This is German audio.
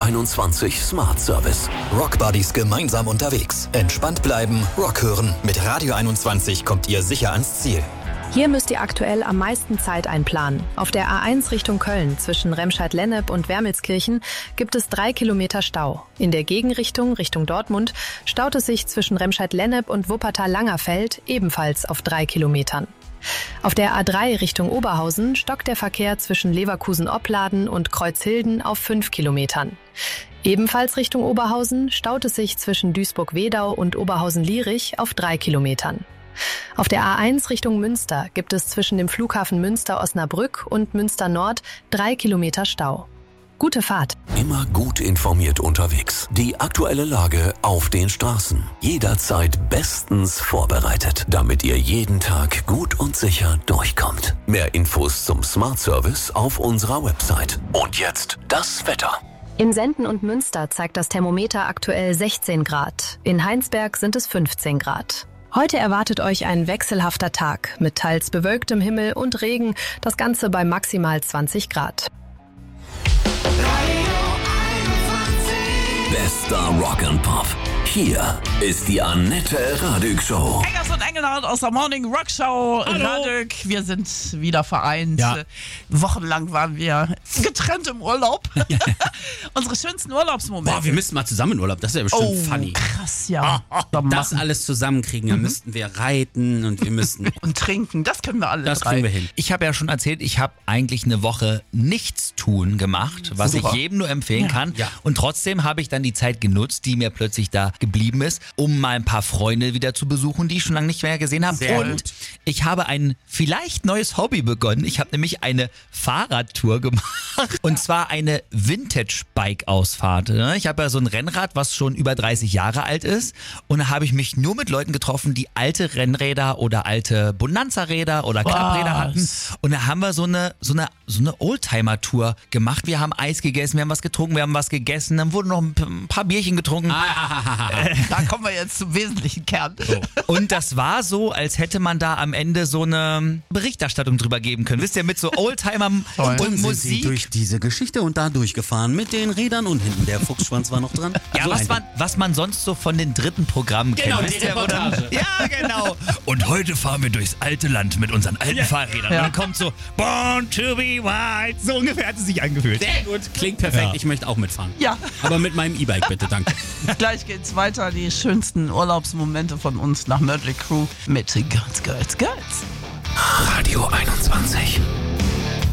21 Smart Service. Rock Buddies gemeinsam unterwegs. Entspannt bleiben, Rock hören. Mit Radio 21 kommt ihr sicher ans Ziel. Hier müsst ihr aktuell am meisten Zeit einplanen. Auf der A1 Richtung Köln zwischen Remscheid-Lennep und Wermelskirchen gibt es 3 Kilometer Stau. In der Gegenrichtung Richtung Dortmund staut es sich zwischen Remscheid-Lennep und Wuppertal-Langerfeld ebenfalls auf 3 Kilometern. Auf der A3 Richtung Oberhausen stockt der Verkehr zwischen Leverkusen-Opladen und Kreuzhilden auf 5 Kilometern. Ebenfalls Richtung Oberhausen staut es sich zwischen Duisburg-Wedau und Oberhausen-Lierich auf 3 Kilometern. Auf der A1 Richtung Münster gibt es zwischen dem Flughafen Münster-Osnabrück und Münster-Nord 3 Kilometer Stau. Gute Fahrt. Immer gut informiert unterwegs. Die aktuelle Lage auf den Straßen. Jederzeit bestens vorbereitet, damit ihr jeden Tag gut und sicher durchkommt. Mehr Infos zum Smart Service auf unserer Website. Und jetzt das Wetter. In Senden und Münster zeigt das Thermometer aktuell 16 Grad. In Heinsberg sind es 15 Grad. Heute erwartet euch ein wechselhafter Tag mit teils bewölktem Himmel und Regen, das Ganze bei maximal 20 Grad. Bester Rock and Pop. Hier ist die Annette Radig Show. Eggers und Engelhardt aus der Morning Rock Show. Radig, wir sind wieder vereint. Ja. Wochenlang waren wir getrennt im Urlaub. Ja. Unsere schönsten Urlaubsmomente. Boah, wir müssten mal zusammen in Urlaub, das wäre bestimmt funny. Krass, ja. Das alles zusammenkriegen, dann müssten wir reiten und wir müssten... Und trinken, das können wir alle Das drei. kriegen wir hin. Ich habe ja schon erzählt, ich habe eigentlich eine Woche Nichtstun gemacht, was Super. ich jedem nur empfehlen kann. Ja. Und trotzdem habe ich dann die Zeit genutzt, die mir plötzlich da geblieben ist, um mal ein paar Freunde wieder zu besuchen, die ich schon lange nicht mehr gesehen habe. Sehr Und gut. ich habe ein vielleicht neues Hobby begonnen. Ich habe nämlich eine Fahrradtour gemacht. Und zwar eine Vintage-Bike-Ausfahrt. Ich habe ja so ein Rennrad, was schon über 30 Jahre alt ist. Und da habe ich mich nur mit Leuten getroffen, die alte Rennräder oder alte Bonanza-Räder oder Klappräder hatten. Und da haben wir so eine Oldtimer-Tour gemacht. Wir haben Eis gegessen, wir haben was getrunken, wir haben was gegessen. Dann wurden noch ein paar Bierchen getrunken. Da kommen wir jetzt zum wesentlichen Kern. Und das war so, als hätte man da am Ende so eine Berichterstattung drüber geben können. Wisst ihr, mit so Oldtimer Und und sind sie Musik. durch diese Geschichte und da durchgefahren mit den Rädern und hinten der Fuchsschwanz war noch dran. Ja, So was man sonst so von den dritten Programmen Genau, kennt. die Wisst ihr, wo dann- Reportage. Ja, genau. Und heute fahren wir durchs alte Land mit unseren alten Fahrrädern. Ja. Und dann kommt so, Born to be wild. So ungefähr hat es sich angefühlt. Sehr gut, klingt perfekt. Ja. Ich möchte auch mitfahren. Ja. Aber mit meinem E-Bike bitte, danke. Gleich geht's weiter. Die schönsten Urlaubsmomente von uns nach Mötley Crüe mit Girls, Girls, Girls. Radio 21.